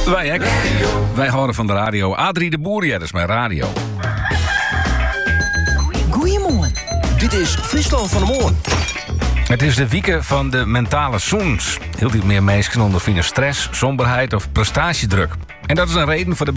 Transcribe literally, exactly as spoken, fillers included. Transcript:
Wij, hè? Wij horen van de radio. Adrie de Boer, ja, dat is mijn radio. Goeiemorgen. Dit is Friesland van de Moorn. Het is de wieken van de mentale zoens. Heel veel meer mensen ondervinden stress, somberheid of prestatiedruk. En dat is een reden voor de